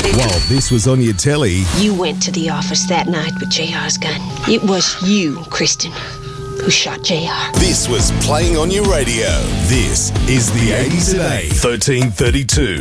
While this was on your telly, You went to the office that night with JR's gun. It was you, Kristen, who shot JR. this was playing on your radio. This is the 80s at 8, 1332.